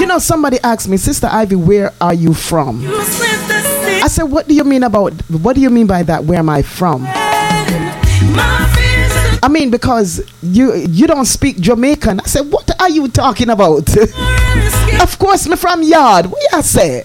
You know, somebody asked me, Sister Ivy, where are you from? I said, what do you mean by that? Where am I from? I mean, because you don't speak Jamaican. I said, what are you talking about? Of course, me from Yard. What you say?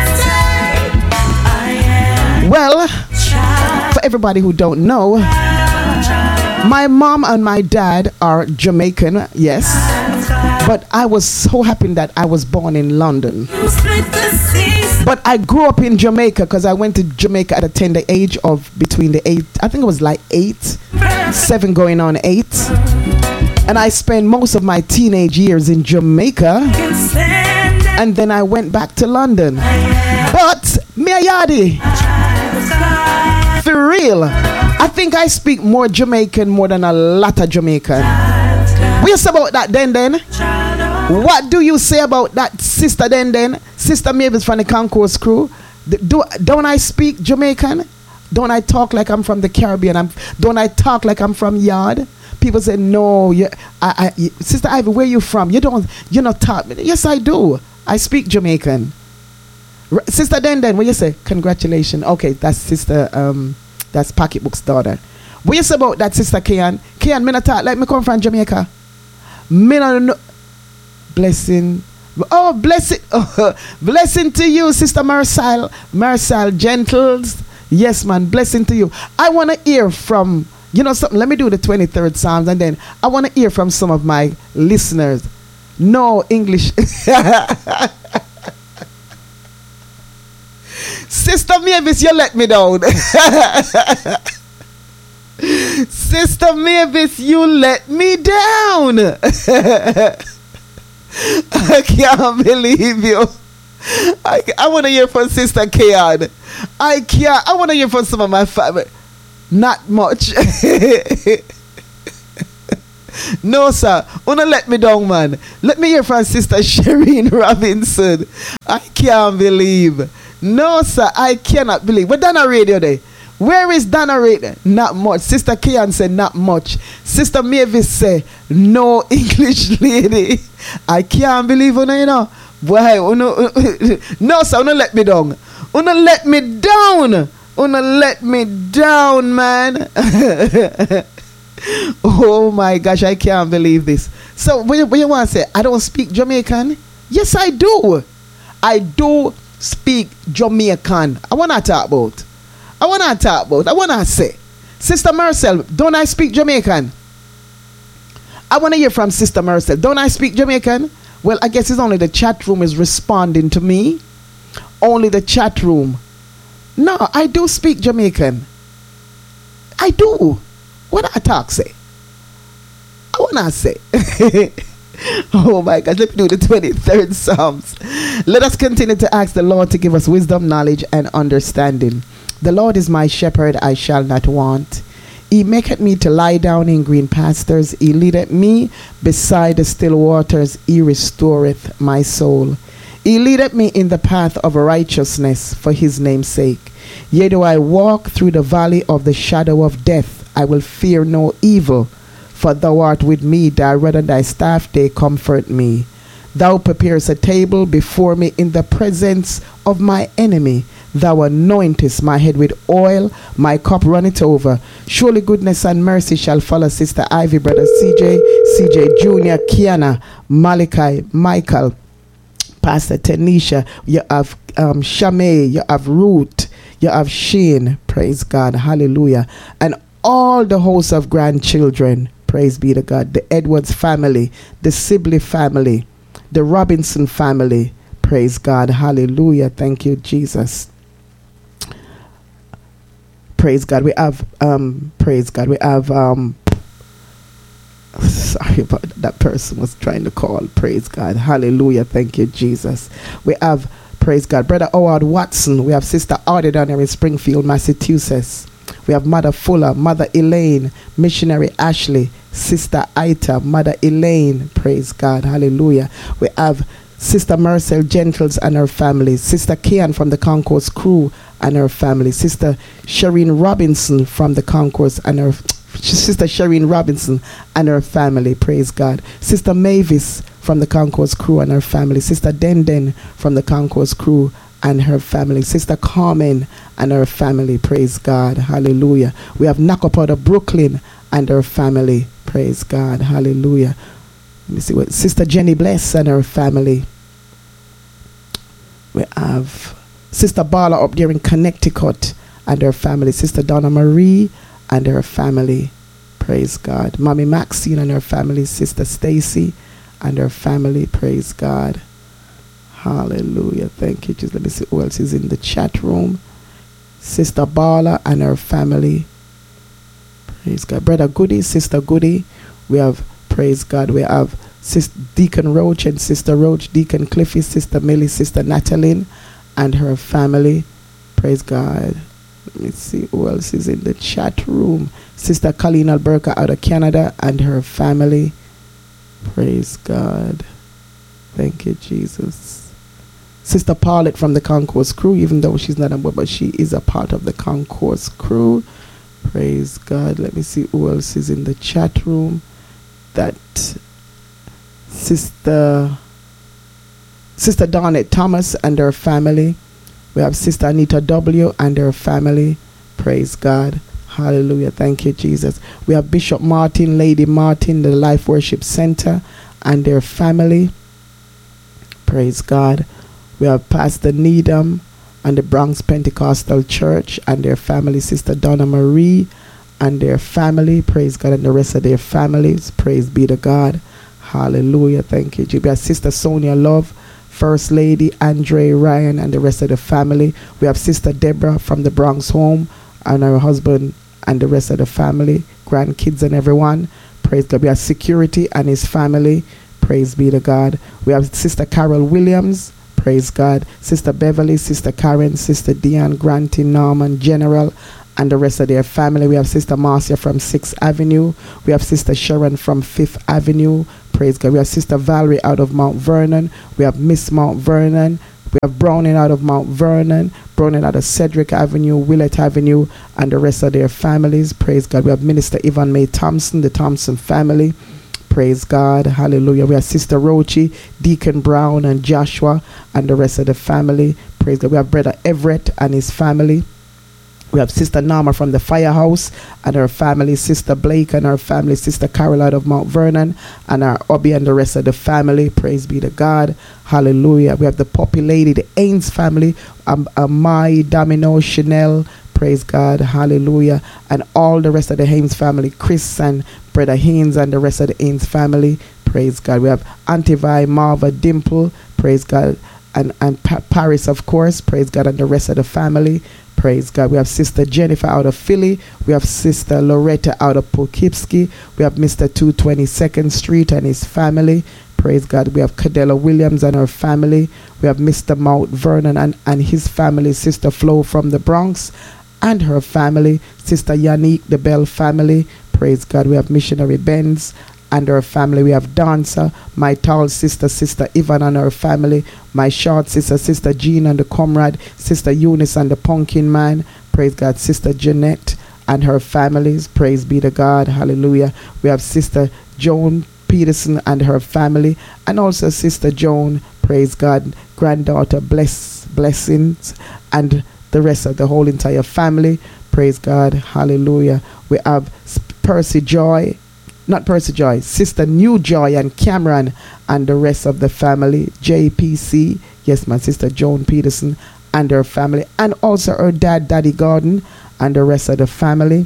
Well, for everybody who don't know, my mom and my dad are Jamaican, yes. But I was so happy that I was born in London. But I grew up in Jamaica because I went to Jamaica at a tender age of between the 8, I think it was like 7 going on 8. And I spent most of my teenage years in Jamaica. And then I went back to London. But, me a yardie. For real. I think I speak more Jamaican more than a lot of Jamaican. What you say about that then? What do you say about that, Sister then? Sister Mavis from the Concourse crew. Don't I speak Jamaican? Don't I talk like I'm from the Caribbean? Don't I talk like I'm from Yard? People say, no, Sister Ivy, where you from? You not talk. Yes, I do. I speak Jamaican. Sister Den, what you say? Congratulations. Okay, that's Sister, that's Pocketbook's daughter. What you say about that, Sister Kian? Kian, me not talk like me come from Jamaica. Me not know. Blessing. Oh, blessing. Blessing to you, Sister Marcel Gentles. Yes, man, blessing to you. I want to hear from, something. Let me do the 23rd Psalms and then I want to hear from some of my listeners. No English. Sister Mavis, you let me down. Sister Mavis, you let me down. I can't believe you. I want to hear from Sister Kian. I want to hear from some of my family. Not much. No, sir. Wanna let me down, man. Let me hear from Sister Shireen Robinson. I can't believe. No, sir. I cannot believe. But Donna Radio Day. Where is Donna Radio? Not much. Sister Kian said not much. Sister Mavis said no English lady. I can't believe you. Boy, no, sir. Wanna let me down. Wanna let me down. Wanna let me down, man. Oh my gosh, I can't believe this. So what you want to say? I don't speak Jamaican? Yes, I do. I do speak Jamaican. I want to say, Sister Marcel, don't I speak Jamaican? I want to hear from Sister Marcel. Don't I speak Jamaican? Well, I guess it's only the chat room is responding to me. Only the chat room. No, I do speak Jamaican. I do. What I talk say? I wanna say. Oh my God, let me do the 23rd Psalms. Let us continue to ask the Lord to give us wisdom, knowledge, and understanding. The Lord is my shepherd, I shall not want. He maketh me to lie down in green pastures. He leadeth me beside the still waters. He restoreth my soul. He leadeth me in the path of righteousness for his name's sake. Yea, though I walk through the valley of the shadow of death, I will fear no evil, for thou art with me. Thy rod and thy staff, they comfort me. Thou preparest a table before me in the presence of my enemy. Thou anointest my head with oil, my cup runneth over. Surely goodness and mercy shall follow Sister Ivy, Brother CJ Jr., Kiana, Malachi, Michael, Pastor Tanisha. You have Shamay, you have Ruth, you have Shane. Praise God, hallelujah. And all the hosts of grandchildren, praise be to God, the Edwards family, the Sibley family, the Robinson family, praise God, hallelujah, thank you, Jesus. Praise God, we have, sorry about that person was trying to call, praise God, hallelujah, thank you, Jesus. We have, praise God, Brother Howard Watson, we have Sister Audie down here in Springfield, Massachusetts. We have Mother Fuller, Mother Elaine, Missionary Ashley, Sister Ita, Mother Elaine, praise God, hallelujah. We have Sister Marcel Gentles and her family, Sister Kian from the Concourse crew and her family, Sister Shireen Robinson from the Concourse and her Sister Shireen Robinson and her family, praise God. Sister Mavis from the Concourse crew and her family. Sister Den from the Concourse crew and her family. Sister Carmen and her family. Praise God. Hallelujah. We have Knock Up out of Brooklyn and her family. Praise God. Hallelujah. Let me see what Sister Jenny Bless and her family. We have Sister Bala up there in Connecticut and her family. Sister Donna Marie and her family. Praise God. Mommy Maxine and her family. Sister Stacy and her family. Praise God. Hallelujah. Thank you, Jesus. Let me see who else is in the chat room. Sister Bala and her family. Praise God. Brother Goody, Sister Goody. We have, praise God, we have Sister Deacon Roach and Sister Roach, Deacon Cliffy, Sister Millie, Sister Natalie and her family. Praise God. Let me see who else is in the chat room. Sister Colleen Alberca out of Canada and her family. Praise God. Thank you, Jesus. Sister Paulette from the Concourse crew, even though she's not a member, but she is a part of the Concourse crew. Praise God. Let me see who else is in the chat room. That Sister Donette Thomas and her family. We have Sister Anita W. and her family. Praise God. Hallelujah. Thank you, Jesus. We have Bishop Martin, Lady Martin, the Life Worship Center and their family. Praise God. We have Pastor Needham and the Bronx Pentecostal Church and their family. Sister Donna Marie and their family. Praise God. And the rest of their families. Praise be to God. Hallelujah. Thank you, Jesus. We have Sister Sonia Love, First Lady Andre Ryan and the rest of the family. We have Sister Deborah from the Bronx home and her husband and the rest of the family, grandkids and everyone. Praise God. We have Security and his family. Praise be to God. We have Sister Carol Williams. Praise God. Sister Beverly, Sister Karen, Sister Diane, Granty, Norman, General, and the rest of their family. We have Sister Marcia from 6th Avenue. We have Sister Sharon from 5th Avenue. Praise God. We have Sister Valerie out of Mount Vernon. We have Miss Mount Vernon. We have Browning out of Mount Vernon. Browning out of Cedric Avenue, Willett Avenue, and the rest of their families. Praise God. We have Minister Yvonne Mae Thompson, the Thompson family. Praise God. Hallelujah. We have Sister Rochi, Deacon Brown, and Joshua, and the rest of the family. Praise God. We have Brother Everett and his family. We have Sister Norma from the Firehouse and her family, Sister Blake and her family, Sister Carol out of Mount Vernon, and our Obi and the rest of the family. Praise be to God. Hallelujah. We have the Poppy Lady, the Ains family, Mai, Domino, Chanel. Praise God. Hallelujah. And all the rest of the Haynes family, Chris and Brother Haynes and the rest of the Haynes family. Praise God. We have Auntie Vi, Marva, Dimple. Praise God. And Paris, of course. Praise God. And the rest of the family. Praise God. We have Sister Jennifer out of Philly. We have Sister Loretta out of Poughkeepsie. We have Mr. 222nd Street and his family. Praise God. We have Cadella Williams and her family. We have Mr. Mount Vernon and his family. Sister Flo from the Bronx and her family. Sister Yannick, the Bell family. Praise God. We have Missionary Benz and her family. We have Dancer, my tall sister, Sister Yvonne and her family. My short sister, Sister Jean and the Comrade. Sister Eunice and the Pumpkin Man. Praise God. Sister Jeanette and her families. Praise be to God. Hallelujah. We have Sister Joan Peterson and her family. And also Sister Joan, praise God, granddaughter, blessings, and the rest of the whole entire family. Praise God. Hallelujah. We have Percy Joy, not Percy Joy, Sister New Joy and Cameron and the rest of the family. JPC, yes, my Sister Joan Peterson and her family. And also her dad, Daddy Gordon, and the rest of the family.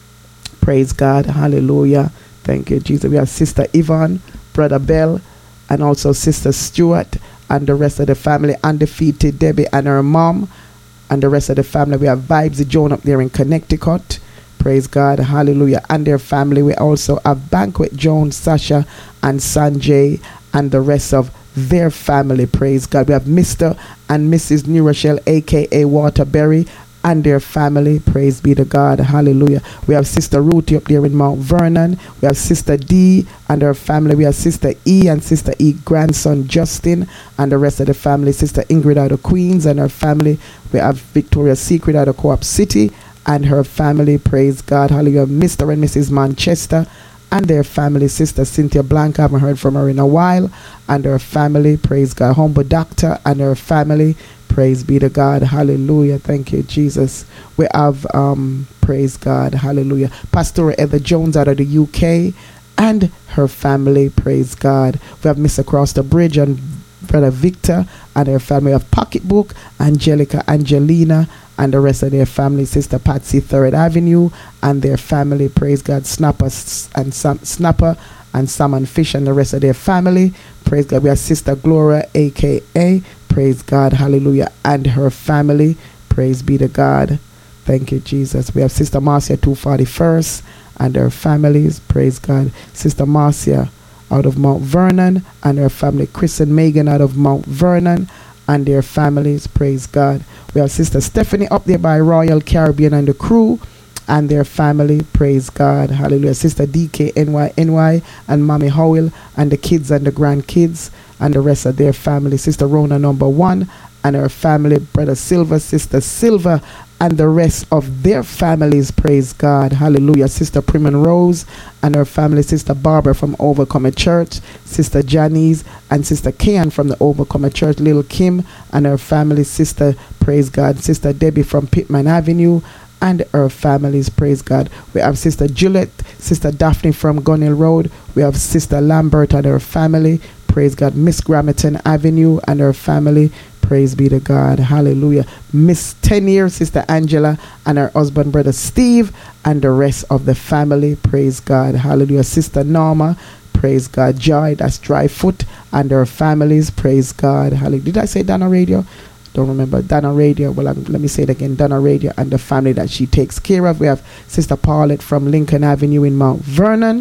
Praise God. Hallelujah. Thank you, Jesus. We have Sister Yvonne, Brother Bell, and also Sister Stewart and the rest of the family. Undefeated Debbie and her mom and the rest of the family. We have Vibes Joan up there in Connecticut. Praise God. Hallelujah. And their family. We also have Banquet Joan, Sasha, and Sanjay and the rest of their family. Praise God. We have Mr. and Mrs. New Rochelle, a.k.a. Waterbury, and their family. Praise be to God. Hallelujah. We have Sister Ruthie up there in Mount Vernon. We have Sister D and her family. We have Sister E and Sister E grandson Justin and the rest of the family. Sister Ingrid out of Queens and her family. We have Victoria's Secret out of Co-op City and her family. Praise God. Hallelujah. Mr. and Mrs. Manchester and their family. Sister Cynthia Blanca, I haven't heard from her in a while, and her family, praise God. Humble Doctor and her family, praise be to God. Hallelujah. Thank you, Jesus. We have, praise God. Hallelujah. Pastor Heather Jones out of the UK and her family, praise God. We have Miss Across the Bridge and Brother Victor and her family. We have Pocketbook, Angelica, Angelina, and the rest of their family. Sister Patsy, 3rd Avenue, and their family, praise God. Snapper and Salmon Fish and the rest of their family, praise God. We have Sister Gloria, aka, praise God, hallelujah, and her family, praise be to God. Thank you, Jesus. We have Sister Marcia, 241st, and her families, praise God. Sister Marcia out of Mount Vernon and her family. Chris and Megan out of Mount Vernon and their families, praise God. We have Sister Stephanie up there by Royal Caribbean and the crew and their family, praise God, hallelujah. Sister DK NY and Mommy Howell and the kids and the grandkids and the rest of their family. Sister Rona number 1 and her family. Brother Silver, Sister Silver and the rest of their families, praise God, hallelujah. Sister Primon Rose and her family. Sister Barbara from Overcomer Church. Sister Janice and Sister Kian from the Overcomer Church. Little Kim and her family. Sister, praise God, Sister Debbie from Pittman Avenue and her families, praise God. We have Sister Juliet, Sister Daphne from Gunnell Road. We have Sister Lambert and her family, praise God. Miss Gramerton Avenue and her family, praise be to God, hallelujah. Miss Tenier, Sister Angela and her husband, Brother Steve, and the rest of the family, praise God, hallelujah. Sister Norma, praise God. Joy, that's Dryfoot, and her families, praise God, hallelujah. Did I say Donna Radio? Don't remember. Donna Radio. Well, let me say it again. Donna Radio and the family that she takes care of. We have Sister Paulette from Lincoln Avenue in Mount Vernon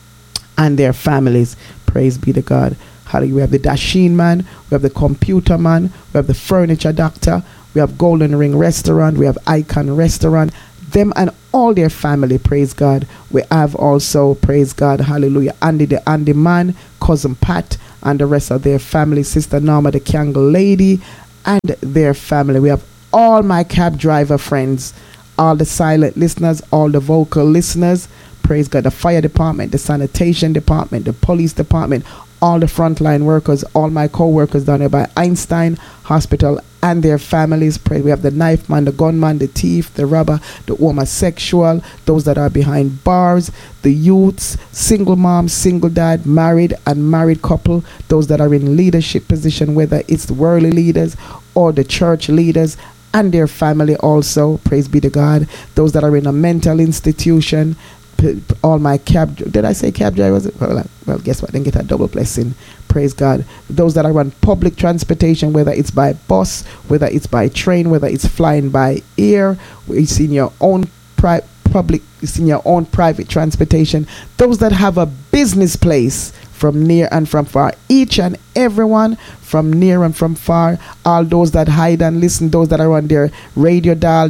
and their families. Praise be to God. Hallelujah. We have the Dasheen man. We have the computer man. We have the furniture doctor. We have Golden Ring Restaurant. We have Icon Restaurant. Them and all their family. Praise God. We have also, praise God, hallelujah, Andy the Andy man, Cousin Pat, and the rest of their family. Sister Norma the Kangle lady and their family. We have all my cab driver friends, all the silent listeners, all the vocal listeners, praise God, the fire department, the sanitation department, the police department, all the frontline workers, all my co-workers down there by Einstein Hospital and their families. Pray. We have the knife man, the gunman, the thief, the robber, the homosexual, those that are behind bars, the youths, single mom, single dad, married and married couple, those that are in leadership position, whether it's the worldly leaders or the church leaders and their family also, praise be to God. Those that are in a mental institution, all my cab, did I say cab drivers? Well, guess what? Then get a double blessing. Praise God. Those that are on public transportation, whether it's by bus, whether it's by train, whether it's flying by air, it's in your own public, it's in your own private transportation. Those that have a business place from near and from far, each and everyone from near and from far, all those that hide and listen, those that are on their radio dial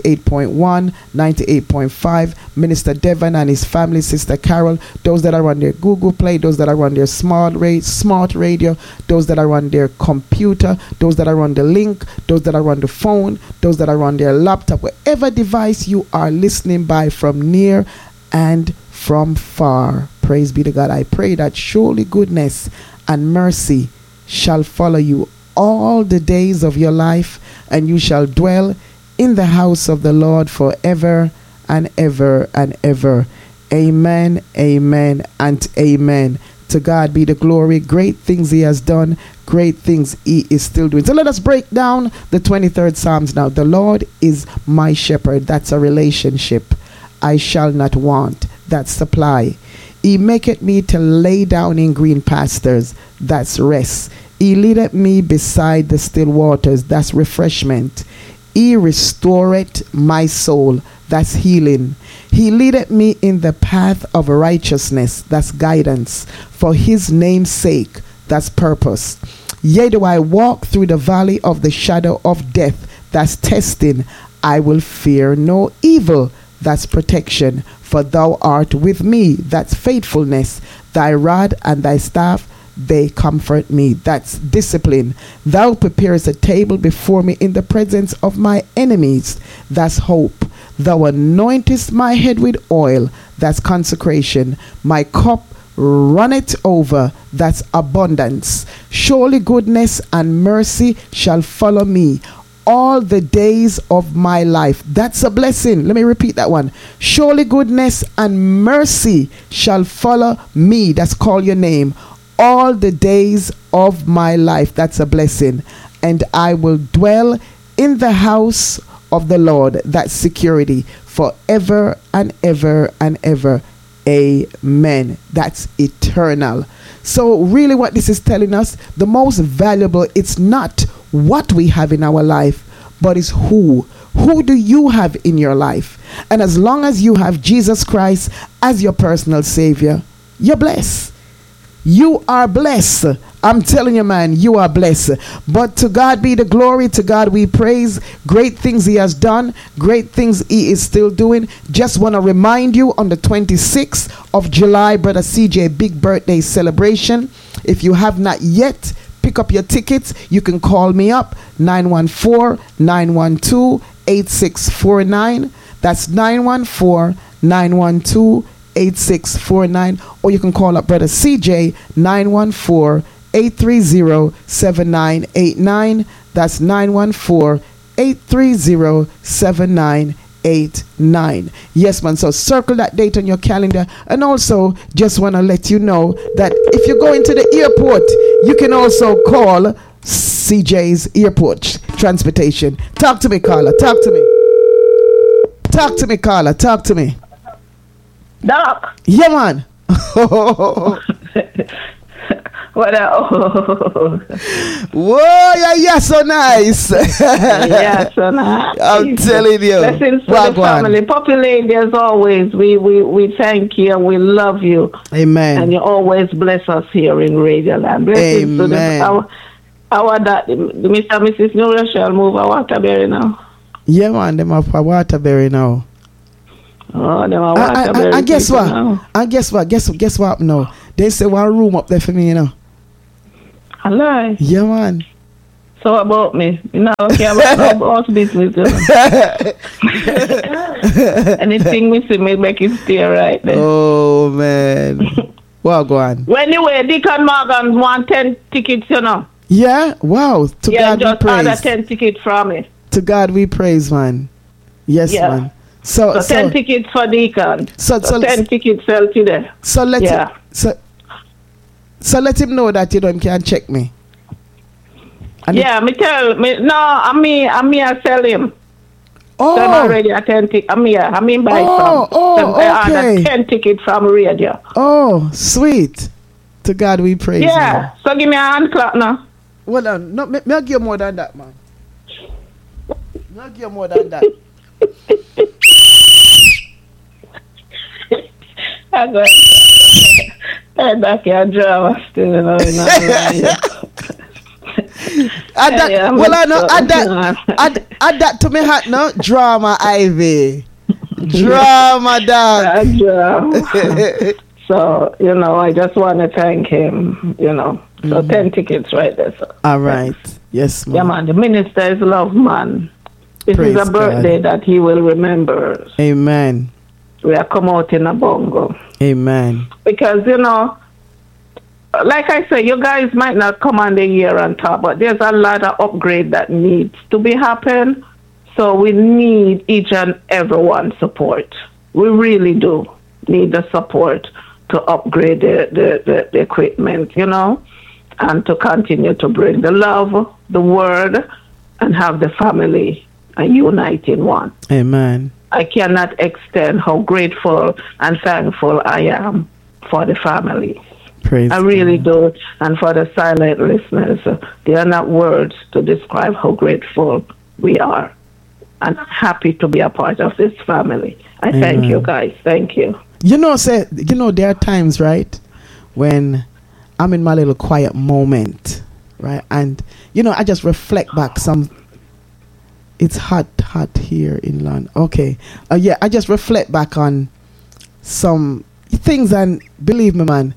98.1, 98.5, Minister Devon and his family, Sister Carol, those that are on their Google Play, those that are on their smart radio, those that are on their computer, those that are on the link, those that are on the phone, those that are on their laptop, whatever device you are listening by from near and from far. Praise be to God. I pray that surely goodness and mercy shall follow you all the days of your life, and you shall dwell in the house of the Lord forever and ever and ever. Amen, amen, and amen. To God be the glory. Great things he has done. Great things he is still doing. So let us break down the 23rd Psalms now. The Lord is my shepherd. That's a relationship. I shall not want. That's supply. He maketh me to lay down in green pastures. That's rest. He leadeth me beside the still waters. That's refreshment. He restoreth my soul. That's healing. He leadeth me in the path of righteousness. That's guidance. For his name's sake. That's purpose. Yea, do I walk through the valley of the shadow of death. That's testing. I will fear no evil. That's protection. For thou art with me. That's faithfulness. Thy rod and thy staff, they comfort me. That's discipline. Thou preparest a table before me in the presence of my enemies. That's hope. Thou anointest my head with oil, that's consecration. My cup runneth over, that's abundance. Surely goodness and mercy shall follow me all the days of my life. That's a blessing. Let me repeat that one. Surely goodness and mercy shall follow me. That's call your name. All the days of my life. That's a blessing. And I will dwell in the house of the Lord. That's security forever and ever and ever. Amen. That's eternal. So really what this is telling us, the most valuable, it's not what we have in our life, but it's who. Who do you have in your life? And as long as you have Jesus Christ as your personal Savior, you're blessed. You are blessed. I'm telling you, man, you are blessed. But to God be the glory. To God we praise. Great things he has done. Great things he is still doing. Just want to remind you, on the 26th of July, Brother CJ, big birthday celebration. If you have not yet pick up your tickets, you can call me up, 914-912-8649. That's 914-912-8649. Or you can call up Brother CJ, 914-830-7989. That's 914-830-7989. Yes, man. So circle that date on your calendar. And also, just want to let you know that if you go into the airport, you can also call CJ's Airport Transportation. Talk to me, Carla. Talk to me. Talk to me, Carla. Talk to me. Doc. Yeah, man. What else? Whoa, yeah, so nice. Yeah, so nice. I'm telling you. Blessings for the family. Poppy Lady, as always, we thank you and we love you. Amen. And you always bless us here in Radio Land. Blessings to our dad, Mr. and Mrs. Nura shall move our Waterbury now. Yeah, man, them up for Waterbury now. Oh, them are Waterbury. And guess what? And guess what now? They say one room up there for me, you know. Hello. Yeah, man. So about me? You know, okay, about business. Anything we see, make it stay right there. Oh, man. Well, go on. Well, anyway, Deacon Morgan want 10 tickets, you know. Yeah? Wow. To God we praise. Order 10 tickets from me. To God we praise, man. Yes, man. So 10 tickets for Deacon. So 10 tickets sell today. So let so let him know that, you know, him can check me. And I sell him. Oh. So I'm already at 10 tickets. I mean buy some. Okay. I ordered 10 tickets from radio. Oh, sweet. To God we praise. Yeah. Man. So give me a hand clap now. Well, no, me I'll give you more than that, man. I'll give you more than that. I got back your drama still, you know. Add that to me hat, no? Drama, Ivy. Drama, dog. So, you know, I just want to thank him, you know. So 10 tickets right there. So. All right. Yes, man. Yeah, man. The minister is love, man. This is a birthday that he will remember. Amen. We are come out in a bongo. Amen. Because, you know, like I say, you guys might not come on the year on top, but there's a lot of upgrade that needs to be happen. So we need each and everyone's support. We really do need the support to upgrade the equipment, you know, and to continue to bring the love, the word, and have the family unite in one. Amen. I cannot extend how grateful and thankful I am for the family. Praise I really do. And for the silent listeners, there are not words to describe how grateful we are and happy to be a part of this family. I thank you guys. Thank you. You know, there are times, right, when I'm in my little quiet moment, right? And, you know, I just reflect back it's hot here in London. Okay. I just reflect back on some things, and believe me, man,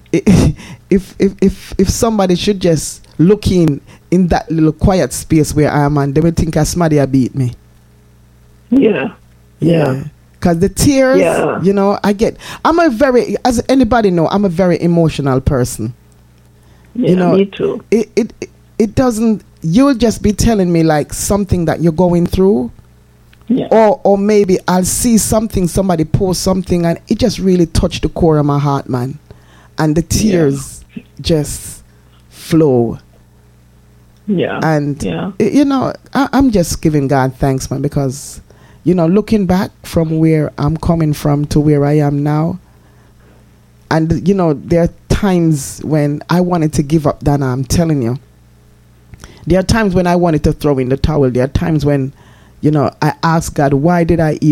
if somebody should just look in that little quiet space where I am, and they would think Asmadia beat me. Yeah. Yeah. Because the tears, you know, as anybody know, I'm a very emotional person. Yeah, you know, me too. It doesn't, you'll just be telling me like something that you're going through. Yeah. Or maybe I'll see something, somebody post something, and it just really touched the core of my heart, man. And the tears just flow. Yeah. And, you know, I'm just giving God thanks, man, because, you know, looking back from where I'm coming from to where I am now, and, you know, there are times when I wanted to give up, Donna, I'm telling you. There are times when I wanted to throw in the towel. There are times when, you know, I asked God, why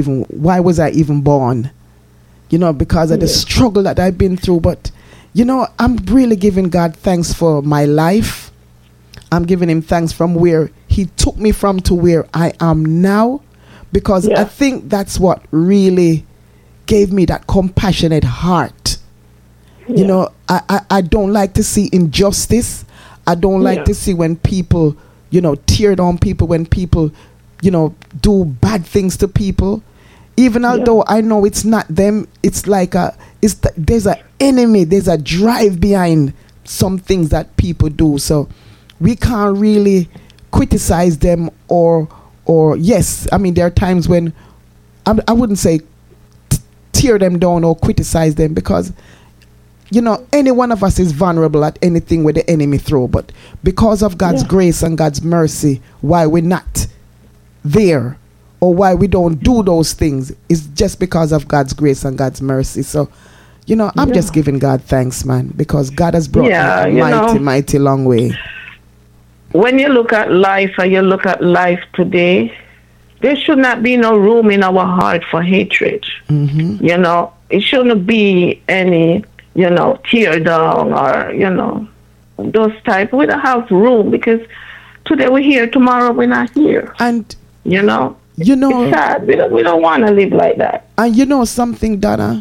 was I even born? You know, because of the struggle that I've been through. But, you know, I'm really giving God thanks for my life. I'm giving him thanks from where he took me from to where I am now. Because I think that's what really gave me that compassionate heart. You know, I don't like to see injustice. I don't like to see when people, you know, tear down people, when people, you know, do bad things to people. Even although I know it's not them, it's like there's an enemy, there's a drive behind some things that people do. So we can't really criticize them or yes, I mean, there are times when I wouldn't say tear them down or criticize them, because, you know, any one of us is vulnerable at anything where the enemy throw. But because of God's grace and God's mercy, why we're not there or why we don't do those things is just because of God's grace and God's mercy. So, you know, I'm just giving God thanks, man, because God has brought me a mighty long way. When you look at life and you look at life today, there should not be no room in our heart for hatred. Mm-hmm. You know, it shouldn't be any, you know, tear down or, you know, those type. We don't have room, because today we're here, tomorrow we're not here. And, you know, it's sad. We don't want to live like that. And you know something, Donna?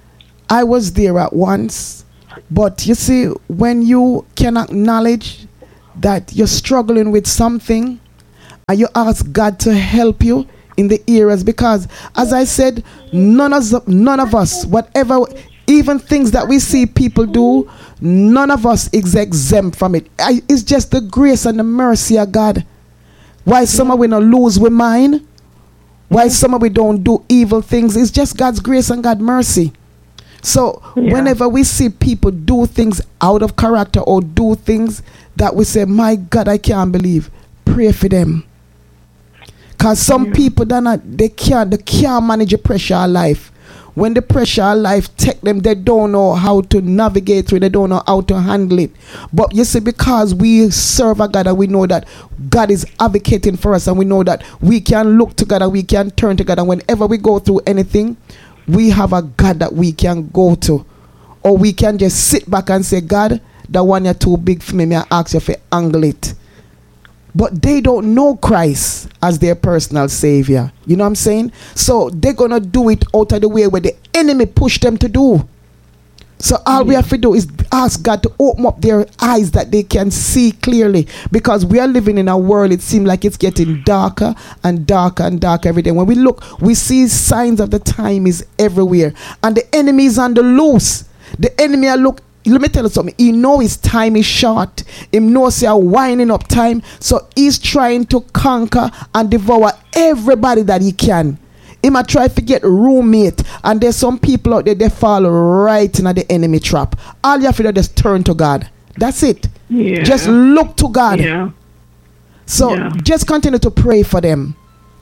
I was there at once, but you see, when you can acknowledge that you're struggling with something and you ask God to help you in the areas, because as I said, none of us, whatever, even things that we see people do, none of us is exempt from it. It's just the grace and the mercy of God. Why some of we not lose we mind, why some of we don't do evil things, it's just God's grace and God's mercy. So whenever we see people do things out of character or do things that we say, my God, I can't believe, pray for them. Because some people, they can't manage the pressure of life. When the pressure of life take them, they don't know how to navigate through it, they don't know how to handle it. But you see, because we serve a God and we know that God is advocating for us, and we know that we can look to God and we can turn to God, and whenever we go through anything, we have a God that we can go to. Or we can just sit back and say, God, that one you're too big for me, I ask you to angle it. But they don't know Christ as their personal savior. You know what I'm saying? So they're going to do it out of the way where the enemy pushed them to do. So all we have to do is ask God to open up their eyes that they can see clearly. Because we are living in a world, it seems like it's getting darker and darker and darker every day. When we look, we see signs of the time is everywhere. And the enemy is on the loose. The enemy let me tell you something. He knows his time is short. He knows he are winding up time. So he's trying to conquer and devour everybody that he can. He might try to get a roommate. And there's some people out there, they fall right into the enemy trap. All you have to do is just turn to God. That's it. Yeah. Just look to God. Yeah. So just continue to pray for them.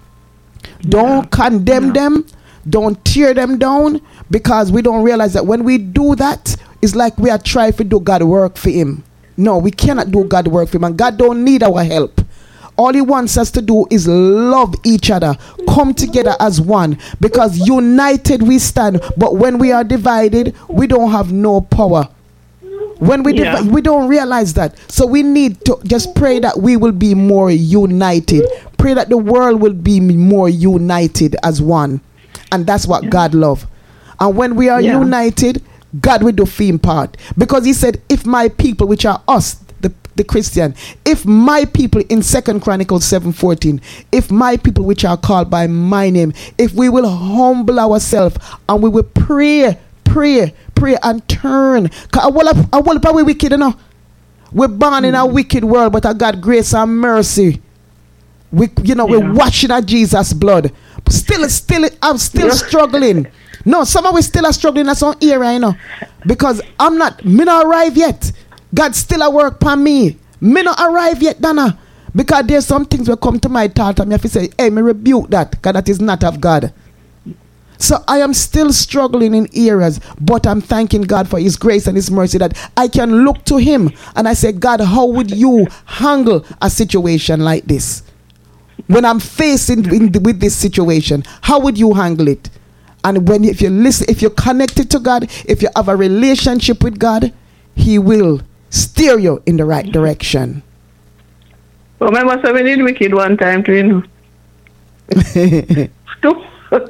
Don't condemn them. Don't tear them down. Because we don't realize that when we do that, it's like we are trying to do God work for him. No, we cannot do God work for him. And God don't need our help. All he wants us to do is love each other. Come together as one. Because united we stand. But when we are divided, we don't have no power. When we we don't realize that. So we need to just pray that we will be more united. Pray that the world will be more united as one. And that's what God loves. And when we are united, God will do theme part. Because he said, if my people, which are us, the Christian. If my people in 2 Chronicles 7:14, if my people which are called by my name, if we will humble ourselves and we will pray and turn. I will probably wicked, you know. We're born in a wicked world, but I got grace and mercy. We're washing at Jesus' blood. Still, I'm still struggling. No, some of us still are struggling at some area, you know. Because me not arrive yet. God still at work for me. Me not arrive yet, Dana. Because there's some things will come to my thought and me have to say, hey, me rebuke that, because that is not of God. So I am still struggling in areas, but I'm thanking God for His grace and His mercy that I can look to Him and I say, God, how would you handle a situation like this? When I'm facing with this situation, how would you handle it? And if you listen, if you're connected to God, if you have a relationship with God, He will steer you in the right direction. Remember, so we did wicked one time too, you know.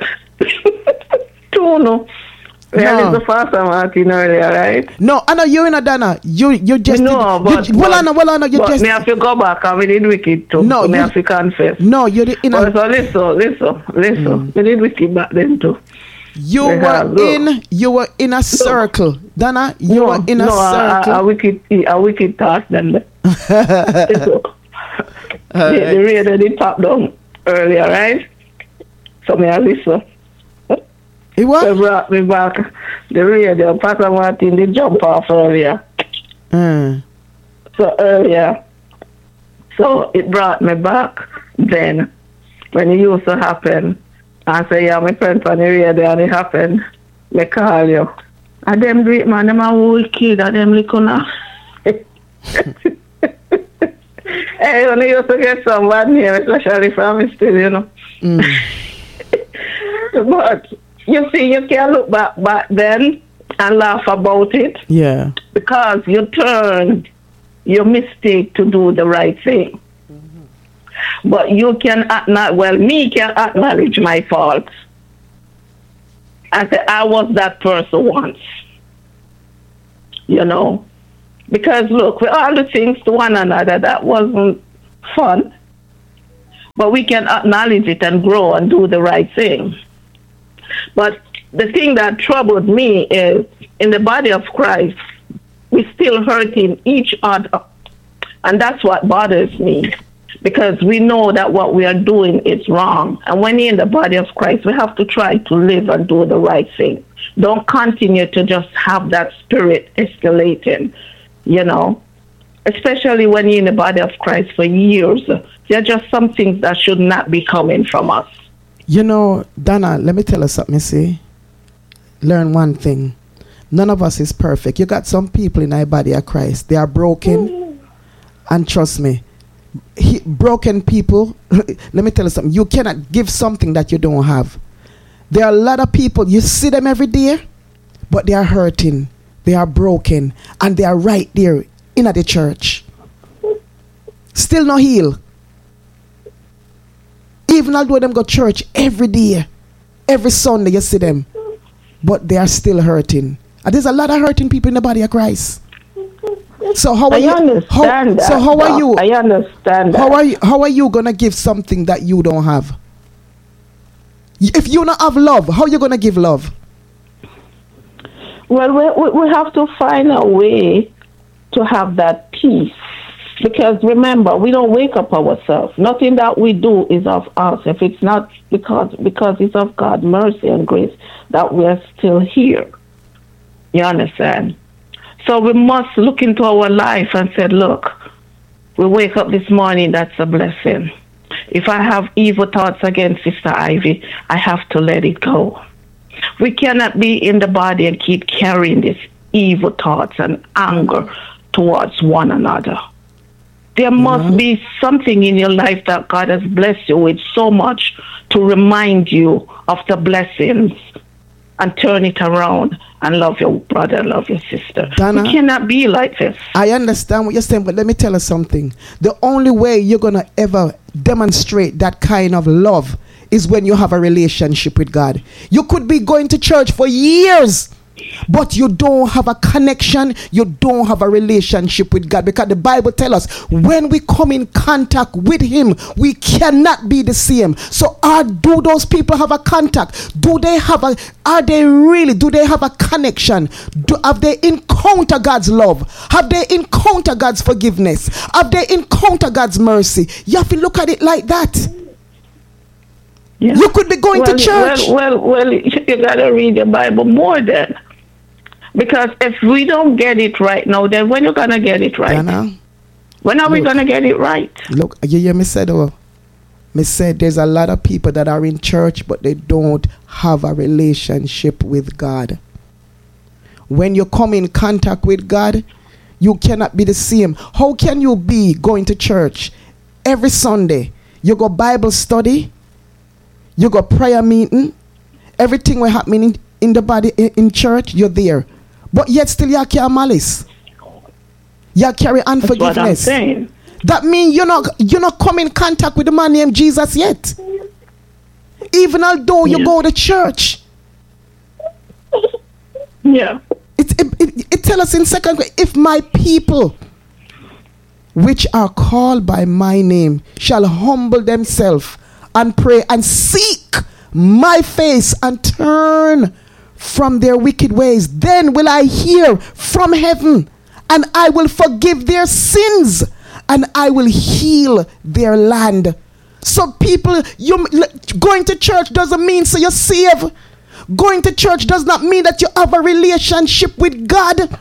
Two, no. We had the Pastor Martin earlier, right? No, I know you're in a Dana. You just no, but you just. Me have to go back and we did wicked too. No, so me have to confess. No, you're in a. So listen. We did wicked back then too. You were in a circle, Dana. You were in a circle. A wicked task then. The radio did pop down earlier, right? So me have listen. It was? They brought me back. The radio, Pastor Martin, they jump off earlier. So earlier. So it brought me back then when it used to happen. I say, yeah, my friend on the radio and it happened. Me call you. And them do it, man. Them are wicked. And them little now. Hey, when you used to get some bad name, especially from me still, you know. But you see, you can look back then and laugh about it. Yeah. Because you turned your mistake to do the right thing. Mm-hmm. But you can me can acknowledge my faults. I say, I was that person once. You know? Because look, we all do things to one another that wasn't fun. But we can acknowledge it and grow and do the right thing. But the thing that troubled me is, in the body of Christ, we're still hurting each other. And that's what bothers me. Because we know that what we are doing is wrong. And when you're in the body of Christ, we have to try to live and do the right thing. Don't continue to just have that spirit escalating, you know. Especially when you're in the body of Christ for years. There are just some things that should not be coming from us. You know, Dana, let me tell you something, see. Learn one thing. None of us is perfect. You got some people in our body of Christ. They are broken. And trust me, broken people, let me tell you something. You cannot give something that you don't have. There are a lot of people, you see them every day, but they are hurting. They are broken. And they are right there in the church. Still not healed. Even although them go to church every day, every Sunday you see them, but they are still hurting. And there's a lot of hurting people in the body of Christ. So how are you? I understand that. How are you gonna give something that you don't have? If you don't have love, how are you gonna give love? Well, we have to find a way to have that peace. Because remember, we don't wake up ourselves. Nothing that we do is of us. If it's not because it's of God's mercy and grace that we are still here. You understand? So we must look into our life and say, look, we wake up this morning, that's a blessing. If I have evil thoughts against Sister Ivy, I have to let it go. We cannot be in the body and keep carrying these evil thoughts and anger towards one another. There must be something in your life that God has blessed you with so much to remind you of the blessings and turn it around and love your brother and love your sister. Dana, we cannot be like this. I understand what you're saying, but let me tell you something. The only way you're going to ever demonstrate that kind of love is when you have a relationship with God. You could be going to church for years but you don't have a connection, you don't have a relationship with God, because the Bible tells us when we come in contact with him, we cannot be the same. So do those people have a contact? Do they have a connection? Have they encountered God's love? Have they encountered God's forgiveness? Have they encountered God's mercy? You have to look at it like that. Yeah. You could be going to church. Well, you gotta read the Bible more then. Because if we don't get it right now, then when you're gonna get it right? Dana, when are we gonna get it right? Look, you hear me said, me said there's a lot of people that are in church, but they don't have a relationship with God. When you come in contact with God, you cannot be the same. How can you be going to church every Sunday? You go Bible study, you go prayer meeting, everything will happening in the body in church, you're there. But yet still you carry malice. You carry unforgiveness. That's what I'm saying. That means you're not coming in contact with the man named Jesus yet. Even although you go to church. Yeah. It tells us in 2 if my people which are called by my name shall humble themselves and pray and seek my face and turn from their wicked ways, then will I hear from heaven, and I will forgive their sins, and I will heal their land. So people, going to church doesn't mean so you're saved. Going to church does not mean that you have a relationship with God.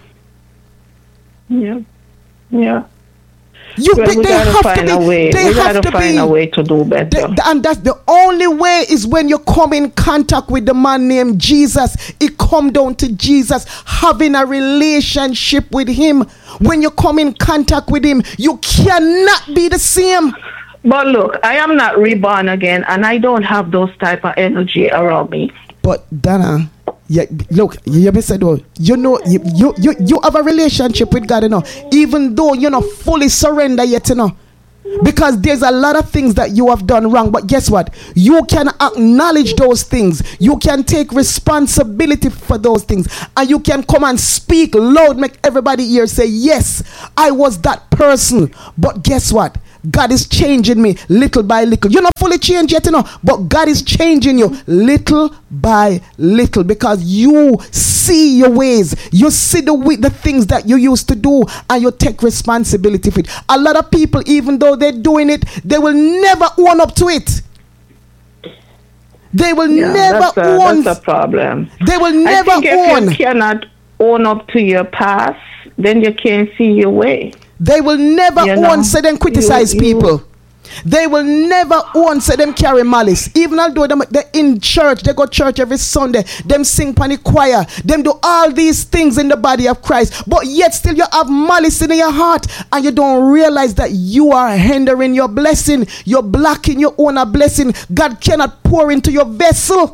Yeah. Yeah. We gotta find a way. We gotta find a way to do better. And that's the only way, is when you come in contact with the man named Jesus. It come down to Jesus having a relationship with him. When you come in contact with him, you cannot be the same. But look, I am not reborn again, and I don't have those type of energy around me. But Dana, yeah, look, you said, you know, you have a relationship with God, you know, even though you're not fully surrendered yet, you know, because there's a lot of things that you have done wrong. But guess what? You can acknowledge those things. You can take responsibility for those things, and you can come and speak loud, make everybody here say, yes, I was that person. But guess what? God is changing me little by little. You're not fully changed yet, you know, but God is changing you little by little, because you see your ways. You see the things that you used to do, and you take responsibility for it. A lot of people, even though they're doing it, they will never own up to it. They will never own. That's a problem. They will never own. If you cannot own up to your past, then you can't see your way. They will never own, say them criticize people. They will never own, say them carry malice. Even although they're in church, they go to church every Sunday, them sing pan the choir, them do all these things in the body of Christ. But yet still you have malice in your heart, and you don't realize that you are hindering your blessing. You're blocking your own blessing. God cannot pour into your vessel.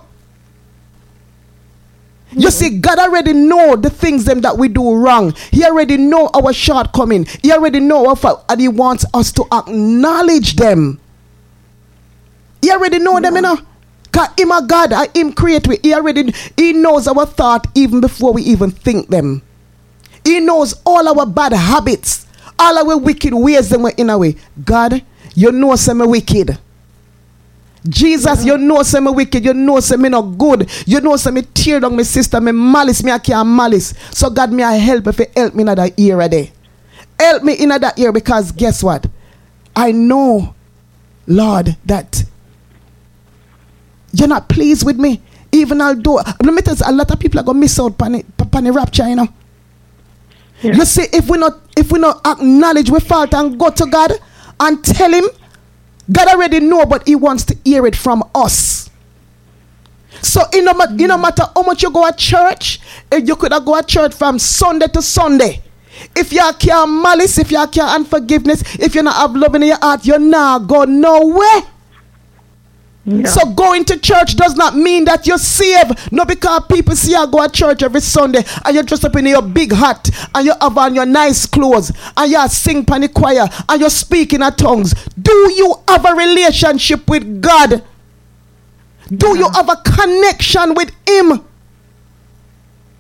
You see, God already know the things them that we do wrong. He already know our shortcoming. He already know our fault, and he wants us to acknowledge them. He already know them, you know. Cause him a God, him create we. He knows our thought even before we even think them. He knows all our bad habits, all our wicked ways that we're in our way. God, you know some wicked. Jesus, you know say me wicked, you know say me not good, you know say me tear down my sister, me malice, me I can't malice. So God, me I help if you help me in that ear a day. Help me in that ear, because guess what? I know, Lord, that you're not pleased with me. Even although, let me tell you, a lot of people are going to miss out on the rapture, you know. Yeah. You see, if we not acknowledge we fault and go to God and tell him, God already know, but he wants to hear it from us. So it no matter how much you go to church, you could go to church from Sunday to Sunday. If you can't malice, if you can't unforgiveness, if you not have love in your heart, you're not go nowhere. Yeah. So going to church does not mean that you're saved. No, because people see you go to church every Sunday and you dress up in your big hat and you have on your nice clothes and you sing pan the choir and you speak in tongues. Do you have a relationship with God? Do you have a connection with him?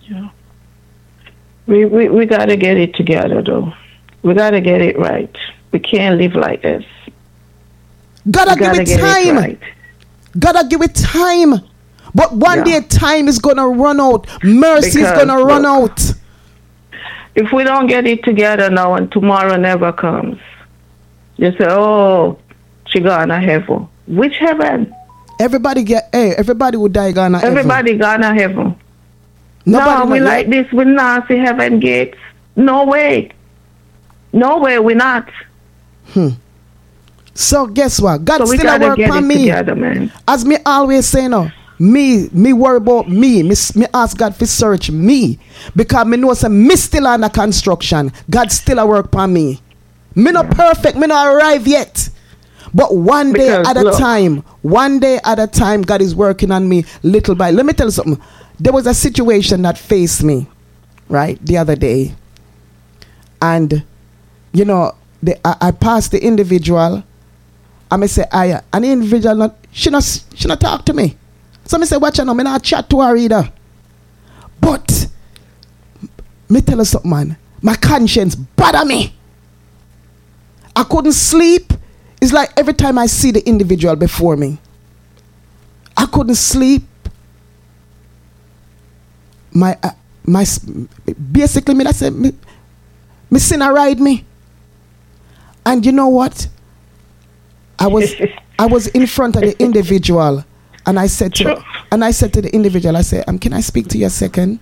Yeah. We got to get it together, though. We got to get it right. We can't live like this. Gotta give it time. Right. Gotta give it time. But one day time is gonna run out. Mercy is gonna run out. If we don't get it together now and tomorrow never comes, you say, "Oh, she gone to heaven." Which heaven? Everybody would die gone to heaven. Everybody gone to heaven. No, we like this. We not see heaven gates. No way. No way. We not. So guess what? God still work on me. Together, man. As me always say now, me worry about me. Me ask God to search me. Because me know me still under construction. God still work on me. Me not perfect. Me not arrive yet. But one day at a time, God is working on me little by. Let me tell you something. There was a situation that faced me, right, the other day. And, you know, I passed the individual. And I say, an individual, she not talk to me. So I say, watch out now, I not chat to her either. But, me tell you something, man. My conscience bother me. I couldn't sleep. It's like every time I see the individual before me, I couldn't sleep. Basically, me that say, me sin a ride me. And you know what? I was in front of the individual, and I said to the individual, I said, can I speak to you a second?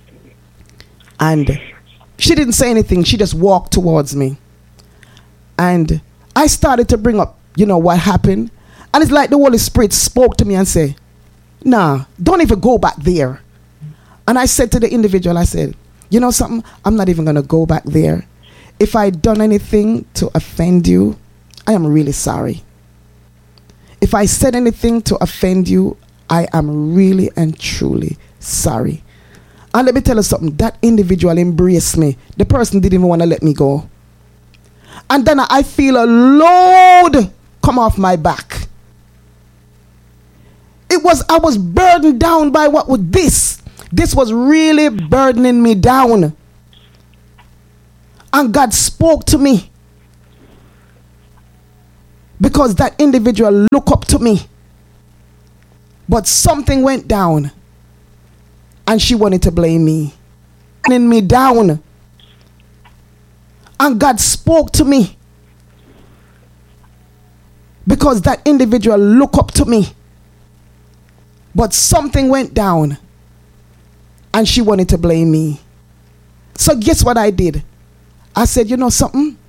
And she didn't say anything. She just walked towards me. And I started to bring up, you know, what happened. And it's like the Holy Spirit spoke to me and said, nah, don't even go back there. And I said to the individual, I said, you know something? I'm not even going to go back there. If I done anything to offend you, I am really sorry. If I said anything to offend you, I am really and truly sorry. And let me tell you something. That individual embraced me. The person didn't even want to let me go. And then I feel a load come off my back. I was burdened down by what was this. This was really burdening me down. And God spoke to me. Because that individual looked up to me. But something went down. And she wanted to blame me. Burdening me down. And God spoke to me. Because that individual looked up to me. But something went down. And she wanted to blame me. So guess what I did? I said, you know something?